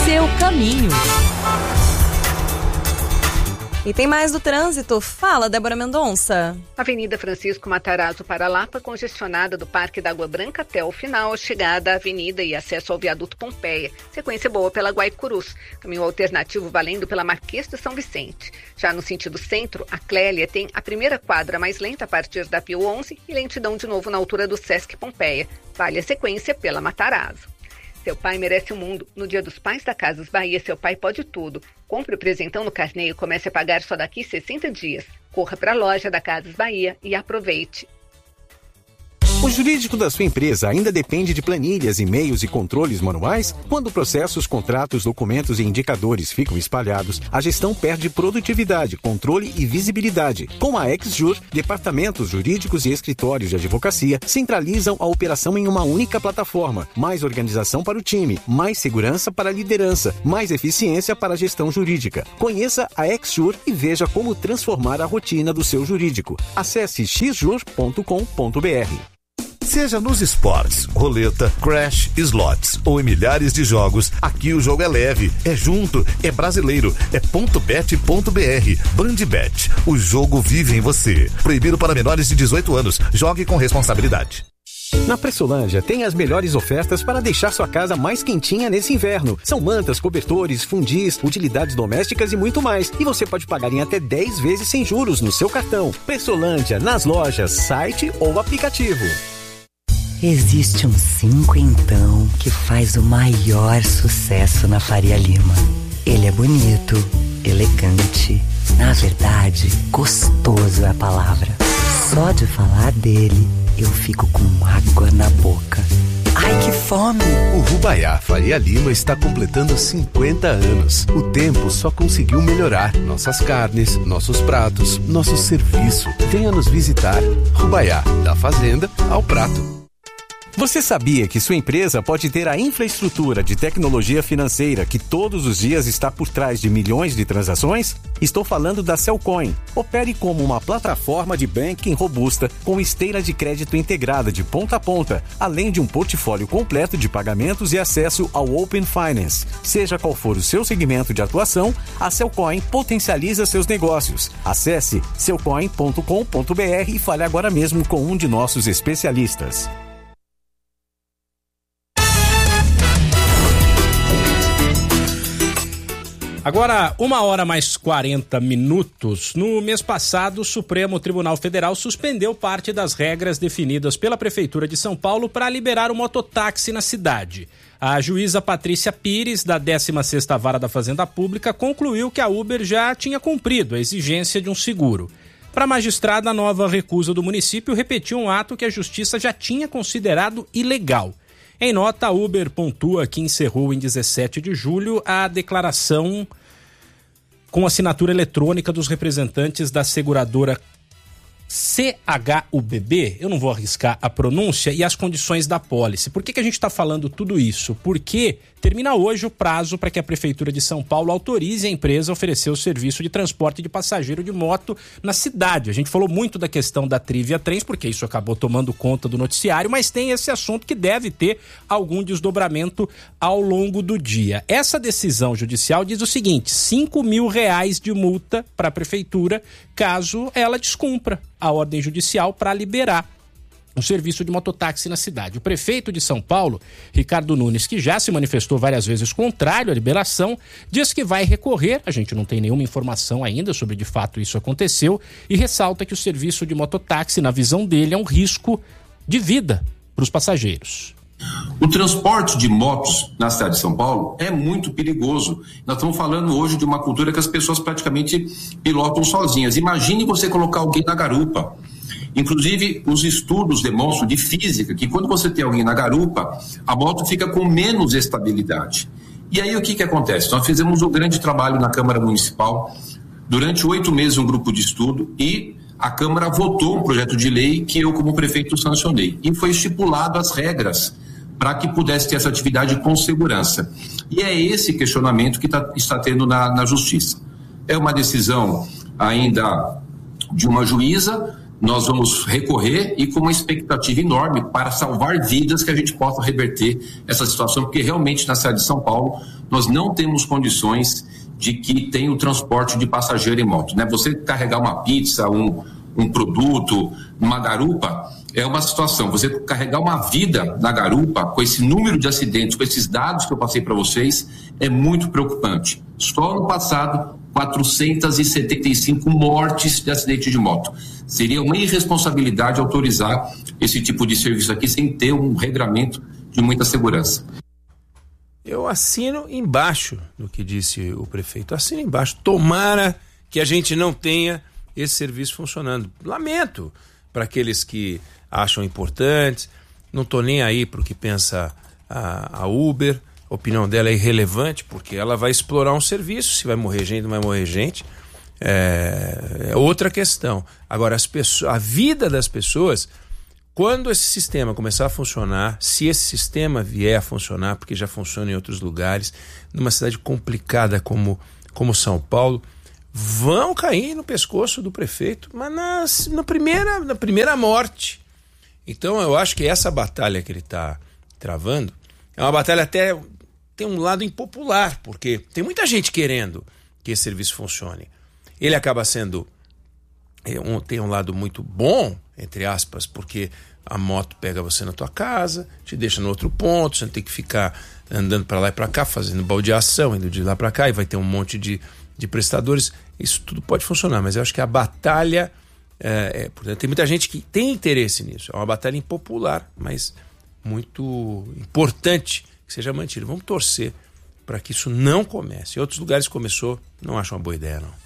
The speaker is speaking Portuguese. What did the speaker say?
seu caminho. E tem mais do trânsito. Fala, Débora Mendonça. Avenida Francisco Matarazzo para Lapa, congestionada do Parque da Água Branca até o final, chegada à avenida e acesso ao viaduto Pompeia. Sequência boa pela Guaicurus. Caminho alternativo valendo pela Marquês de São Vicente. Já no sentido centro, a Clélia tem a primeira quadra mais lenta a partir da Pio 11 e lentidão de novo na altura do Sesc Pompeia. Vale a sequência pela Matarazzo. Seu pai merece o mundo. No Dia dos Pais da Casas Bahia, seu pai pode tudo. Compre o presentão no carnê e comece a pagar só daqui 60 dias. Corra para a loja da Casas Bahia e aproveite. O jurídico da sua empresa ainda depende de planilhas, e-mails e controles manuais? Quando processos, contratos, documentos e indicadores ficam espalhados, a gestão perde produtividade, controle e visibilidade. Com a XJur, departamentos jurídicos e escritórios de advocacia centralizam a operação em uma única plataforma. Mais organização para o time, mais segurança para a liderança, mais eficiência para a gestão jurídica. Conheça a XJur e veja como transformar a rotina do seu jurídico. Acesse xjur.com.br. Seja nos esportes, roleta, crash, slots ou em milhares de jogos, aqui o jogo é leve, é junto, é brasileiro, é .bet.br. Bandbet, o jogo vive em você. Proibido para menores de 18 anos. Jogue com responsabilidade. Na Pressolândia tem as melhores ofertas para deixar sua casa mais quentinha nesse inverno. São mantas, cobertores, fundis, utilidades domésticas e muito mais. E você pode pagar em até 10 vezes sem juros no seu cartão. Pressolândia, nas lojas, site ou aplicativo. Existe um cinquentão que faz o maior sucesso na Faria Lima. Ele é bonito, elegante, na verdade, gostoso é a palavra. Só de falar dele, eu fico com água na boca. Ai, que fome! O Rubaiá Faria Lima está completando 50 anos. O tempo só conseguiu melhorar nossas carnes, nossos pratos, nosso serviço. Venha nos visitar. Rubaiá, da fazenda ao prato. Você sabia que sua empresa pode ter a infraestrutura de tecnologia financeira que todos os dias está por trás de milhões de transações? Estou falando da Cellcoin. Opere como uma plataforma de banking robusta com esteira de crédito integrada de ponta a ponta, além de um portfólio completo de pagamentos e acesso ao Open Finance. Seja qual for o seu segmento de atuação, a Cellcoin potencializa seus negócios. Acesse cellcoin.com.br e fale agora mesmo com um de nossos especialistas. Agora, 1h mais 40. No mês passado, o Supremo Tribunal Federal suspendeu parte das regras definidas pela Prefeitura de São Paulo para liberar o mototáxi na cidade. A juíza Patrícia Pires, da 16ª Vara da Fazenda Pública, concluiu que a Uber já tinha cumprido a exigência de um seguro. Para a magistrada, a nova recusa do município repetiu um ato que a Justiça já tinha considerado ilegal. Em nota, a Uber pontua que encerrou em 17 de julho a declaração com assinatura eletrônica dos representantes da seguradora CHUBB, eu não vou arriscar a pronúncia, e as condições da pólice. Por que a gente está falando tudo isso? Porque termina hoje o prazo para que a Prefeitura de São Paulo autorize a empresa a oferecer o serviço de transporte de passageiro de moto na cidade. A gente falou muito da questão da Trivia Trens, porque isso acabou tomando conta do noticiário, mas tem esse assunto que deve ter algum desdobramento ao longo do dia. Essa decisão judicial diz o seguinte: R$5 mil de multa para a Prefeitura caso ela descumpra a ordem judicial para liberar o serviço de mototáxi na cidade. O prefeito de São Paulo, Ricardo Nunes, que já se manifestou várias vezes contrário à liberação, diz que vai recorrer. A gente não tem nenhuma informação ainda sobre de fato isso aconteceu, e ressalta que o serviço de mototáxi, na visão dele, é um risco de vida para os passageiros. O transporte de motos na cidade de São Paulo é muito perigoso. Nós estamos falando hoje de uma cultura que as pessoas praticamente pilotam sozinhas. Imagine você colocar alguém na garupa. Inclusive, os estudos demonstram de física que quando você tem alguém na garupa, a moto fica com menos estabilidade. E aí o que acontece? Nós fizemos um grande trabalho na Câmara Municipal, durante 8 meses um grupo de estudo, e a Câmara votou um projeto de lei que eu, como prefeito, sancionei. E foi estipulado as regras para que pudesse ter essa atividade com segurança. E é esse questionamento que está tendo na Justiça. É uma decisão ainda de uma juíza, nós vamos recorrer e com uma expectativa enorme para salvar vidas, que a gente possa reverter essa situação, porque realmente na cidade de São Paulo nós não temos condições de que tenha o transporte de passageiro em moto, né? Você carregar uma pizza, um produto numa garupa é uma situação. Você carregar uma vida na garupa com esse número de acidentes, com esses dados que eu passei para vocês, é muito preocupante. Só no passado, 475 mortes de acidente de moto. Seria uma irresponsabilidade autorizar esse tipo de serviço aqui sem ter um regramento de muita segurança. Eu assino embaixo do que disse o prefeito. Assino embaixo. Tomara que a gente não tenha esse serviço funcionando. Lamento para aqueles que acham importantes. Não estou nem aí para o que pensa a Uber. A opinião dela é irrelevante, porque ela vai explorar um serviço. Se vai morrer gente, não vai morrer gente. É outra questão. Agora, a vida das pessoas, quando esse sistema começar a funcionar, se esse sistema vier a funcionar, porque já funciona em outros lugares, numa cidade complicada como São Paulo, vão cair no pescoço do prefeito, mas na primeira morte. Então eu acho que essa batalha que ele está travando é uma batalha até tem um lado impopular, porque tem muita gente querendo que esse serviço funcione. Ele acaba sendo tem um lado muito bom, entre aspas, porque a moto pega você na tua casa, te deixa no outro ponto, você não tem que ficar andando para lá e para cá, fazendo baldeação, indo de lá para cá, e vai ter um monte de prestadores. Isso tudo pode funcionar, mas eu acho que a batalha portanto, tem muita gente que tem interesse nisso. É uma batalha impopular, mas muito importante que seja mantida. Vamos torcer para que isso não comece. Em outros lugares começou, não acho uma boa ideia, não.